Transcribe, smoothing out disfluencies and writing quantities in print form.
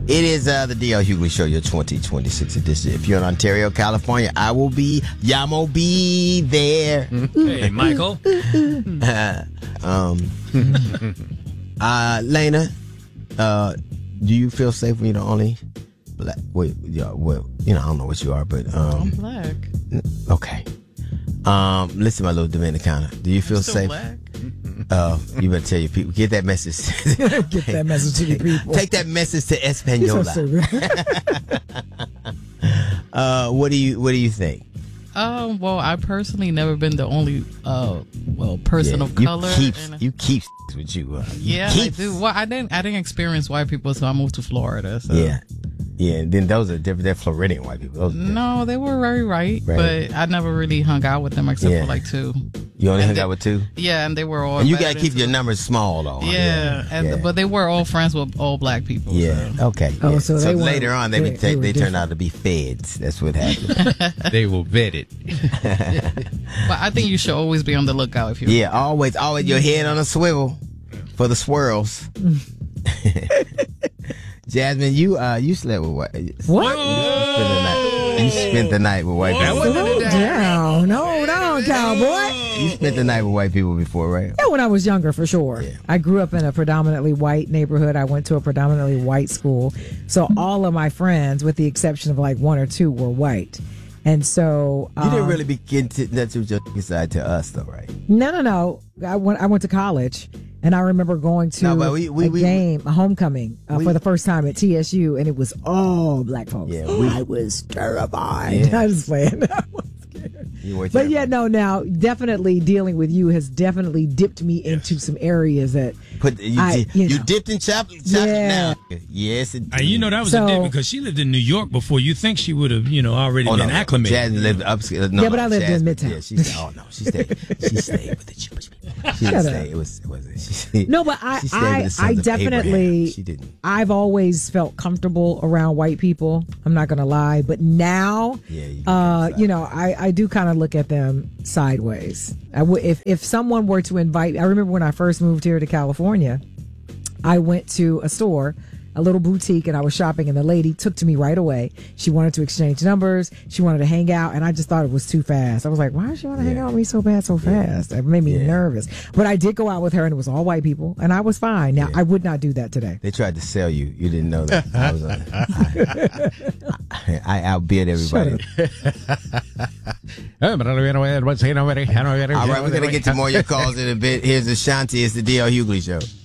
It is the D.L. Hughley Show, your 2026 edition. If you're in Ontario, California, Yamo be there. Hey, Michael. Lena, do you feel safe when you're the only black? Wait, yeah, well, I don't know what you are, but I'm black. Okay. Listen, my little Dominicana, do you feel safe? Black? You better tell your people. Get that message. Get that message to your people. Take that message to Espanola. What do you think? Well, I personally never been the only person of color. You keep with you. I do. Well, I didn't experience white people, so I moved to Florida. So. Yeah, and then those are different. They're Floridian white people. No, they were very right, but I never really hung out with them except for like two. You only hung out with two? Yeah, and they were all. And you gotta keep your numbers small, though. But they were all friends with all black people. Yeah. So. Okay. Oh, yeah. so later on, they turned out to be feds. That's what happened. They were vetted. But I think you should always be on the lookout if you. Yeah, always your head on a swivel for the swirls. Jasmine, you slept with white. What? You spent the night with white people. Slow down. Hold on, cowboy. You spent the night with white people before, right? Yeah, when I was younger, for sure. Yeah. I grew up in a predominantly white neighborhood. I went to a predominantly white school. So all of my friends, with the exception of like one or two, were white. And so... you didn't really begin to... That's what you side to us, though, right? No. I went to college. And I remember going to a homecoming for the first time at TSU, and it was all black folks. Yeah, I was terrified. Yeah. I was playing. I was scared. But yeah, now definitely dealing with you has definitely dipped me into some areas that you dipped in chocolate now. Yes, it did. That was a dip because she lived in New York before. You think she would have already been acclimated? Jasmine lived upscale. No, but I lived in Midtown. Yeah, she stayed. She stayed with the cheap. She didn't stay. It was no, but I definitely. She didn't. I've always felt comfortable around white people. I'm not gonna lie, but now, I do kind of look at them sideways. If someone were to invite, I remember when I first moved here to California, I went to a store, a little boutique, and I was shopping, and the lady took to me right away. She wanted to exchange numbers. She wanted to hang out, and I just thought it was too fast. I was like, why does she want to hang out with me so fast? It made me nervous. But I did go out with her, and it was all white people, and I was fine. Now, I would not do that today. They tried to sell you. You didn't know that. I outbid everybody. All right, we're going to get to more of your calls in a bit. Here's Ashanti. It's the D.L. Hughley Show.